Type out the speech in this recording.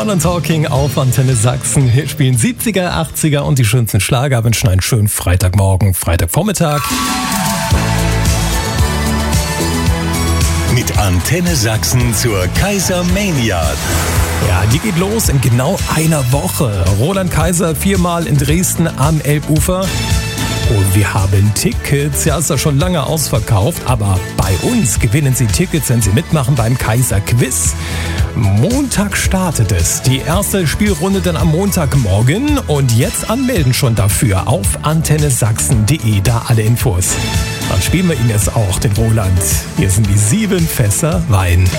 Modern Talking auf Antenne Sachsen. Hier spielen 70er, 80er und die schönsten Schlager. Wünschen einen schönen Freitagmorgen, Freitagvormittag. Mit Antenne Sachsen zur Kaisermania. Ja, die geht los in genau einer Woche. Roland Kaiser 4-mal in Dresden am Elbufer. Und wir haben Tickets. Ja, ist ja schon lange ausverkauft. Aber bei uns gewinnen Sie Tickets, wenn Sie mitmachen beim Kaiser Quiz. Montag startet es. Die erste Spielrunde dann am Montagmorgen. Und jetzt anmelden schon dafür auf antennesachsen.de. Da alle Infos. Dann spielen wir Ihnen jetzt auch den Roland. Hier sind die 7 Fässer Wein.